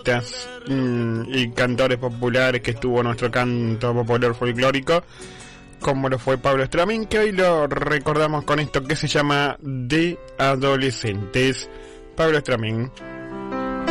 artistas y cantores populares que estuvo en nuestro canto popular folclórico, como lo fue Pablo Estramín, que hoy lo recordamos con esto que se llama De Adolescentes. Pablo Estramín.